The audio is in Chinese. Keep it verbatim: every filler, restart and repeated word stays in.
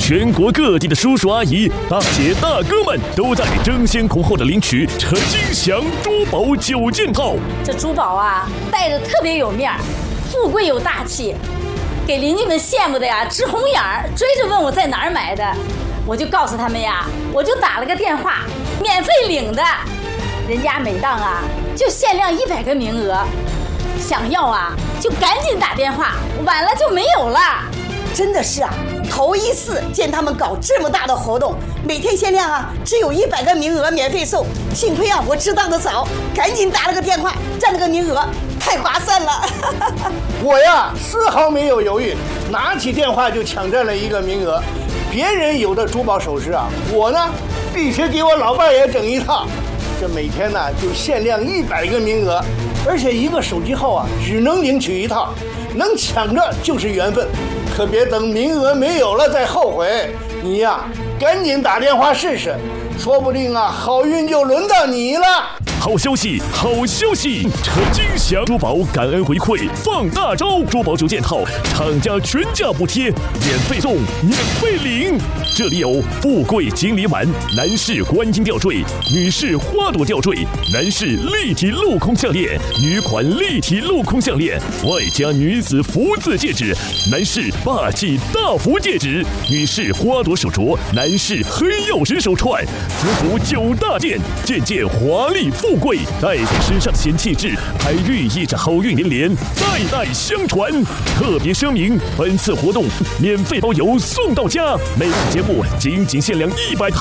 全国各地的叔叔阿姨、大姐大哥们都在争先恐后的领取陈金祥珠宝九件套。 这珠宝啊，戴着特别有面儿，富贵有大气，给邻居们羡慕的呀直红眼儿，追着问我在哪儿买的，我就告诉他们呀，我就打了个电话，免费领的。人家每档啊就限量一百个名额，想要啊就赶紧打电话，晚了就没有了。 真的是啊，头一次见他们搞这么大的活动，每天限量啊，只有一百个名额免费送。幸亏啊，我知道的早，赶紧打了个电话，占了个名额，太划算了。 我呀，丝毫没有犹豫，拿起电话就抢占了一个名额。别人有的珠宝首饰啊，我呢必须给我老伴也整一套。这每天呢就限量一百个名额，而且一个手机号啊只能领取一套，能抢着就是缘分。可别等名额没有了再后悔，你呀赶紧打电话试试，说不定啊好运就轮到你了。 好消息，好消息！陈金祥珠宝感恩回馈放大招，珠宝九件套，厂家全价补贴，免费送，免费领。这里有富贵锦鲤碗、男士观音吊坠、女士花朵吊坠、男士立体镂空项链、女款立体镂空项链，外加女子福字戒指、男士霸气大福戒指、女士花朵手镯、男士黑曜石手串，福福九大件，件件华丽富贵，戴在身上显气质，还寓意着好运连连，代代相传。特别声明：本次活动免费包邮送到家，每次节目仅仅限量一百套。